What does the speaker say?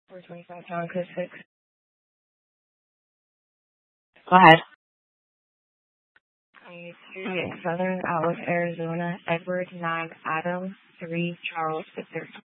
425 pound code 6. Go ahead. 2 Southern Outlook, Arizona, Edward 9 Adam 3 Charles Victor.